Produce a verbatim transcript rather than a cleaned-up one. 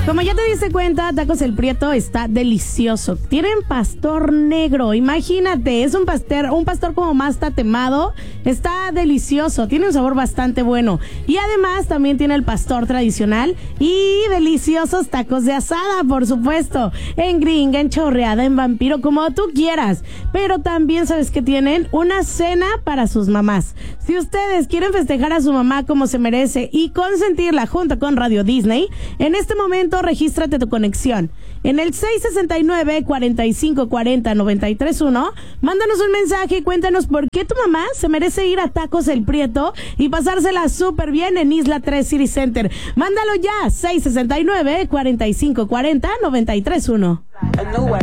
Como ya te diste cuenta, Tacos El Prieto está delicioso. Tienen pastor negro, imagínate, es un pastor, un pastor como más tatemado. Está delicioso, tiene un sabor bastante bueno. Y además también tiene el pastor tradicional y deliciosos tacos de asada, por supuesto. En gringa, en chorreada, en vampiro, como tú quieras. Pero también sabes que tienen una cena para sus mamás. Si ustedes quieren festejar a su mamá como se merece y consentirla junto con Radio Disney, en este momento regístrate tu conexión. En el seis sesenta y nueve, cuarenta y cinco cuarenta, noventa y tres uno, mándanos un mensaje y cuéntanos por qué tu mamá se merece ir a Tacos El Prieto y pasársela súper bien en Isla tres City Center. Mándalo ya, seis sesenta y nueve, cuarenta y cinco cuarenta, noventa y tres uno.